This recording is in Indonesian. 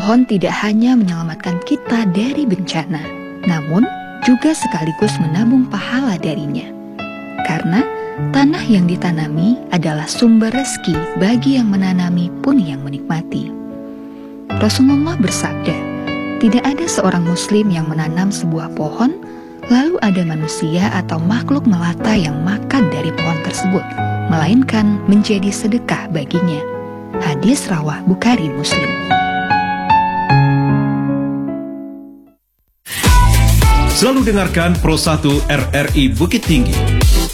pohon tidak hanya menyelamatkan kita dari bencana, namun juga sekaligus menabung pahala darinya. Karena tanah yang ditanami adalah sumber rezeki bagi yang menanami pun yang menikmati. Rasulullah bersabda, tidak ada seorang muslim yang menanam sebuah pohon, lalu ada manusia atau makhluk melata yang makan dari pohon tersebut, melainkan menjadi sedekah baginya. Hadis rawah Bukhari Muslim. Selalu dengarkan Pro 1 RRI Bukit Tinggi.